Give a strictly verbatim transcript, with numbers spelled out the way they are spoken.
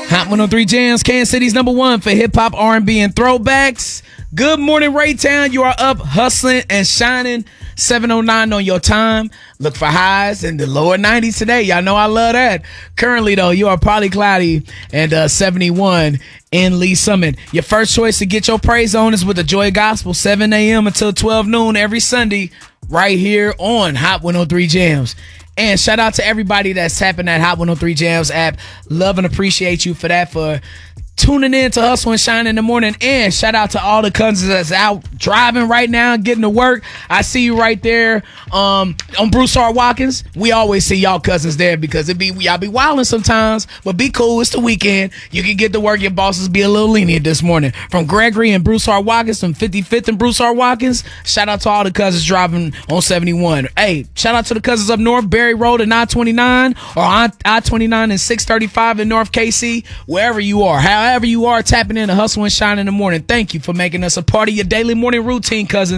Hot one oh three Jams, Kansas City's number one for hip hop, R and B, and throwbacks. Good morning, Raytown. You are up, hustling and shining. seven oh nine on your time. Look for highs in the lower nineties today. Y'all know I love that. Currently, though, you are partly cloudy and uh, seventy-one in Lee Summit. Your first choice to get your praise on is with the Joy Gospel, seven a.m. until twelve noon every Sunday, right here on Hot one oh three Jams. And shout out to everybody that's tapping that Hot one oh three Jams app. Love and appreciate you for that, for tuning in to Hustle and Shine in the morning. And shout out to all the cousins that's out driving right now, getting to work. I see you right there um, on Broussard Watkins. We always see y'all cousins there because it be y'all be wilding sometimes, but be cool. It's the weekend. You can get to work. Your bosses be a little lenient this morning. From Gregory and Broussard Watkins, from fifty-fifth and Broussard Watkins, shout out to all the cousins driving on seventy-one. Hey, shout out to the cousins up north, Berry Road and I twenty-nine, or I twenty-nine and six thirty-five in North K C, wherever you are. However you are, tapping in to Hustle and Shine in the morning. Thank you for making us a part of your daily morning routine, cousin.